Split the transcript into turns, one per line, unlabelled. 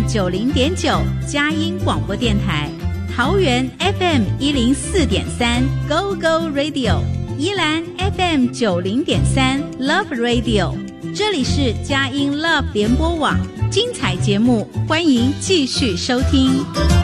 90.9 佳音广播电台，桃园 FM 104.3 Go Go Radio， 宜兰 FM 90.3 Love Radio， 这里是佳音 Love 联播网，精彩节目欢迎继续收听。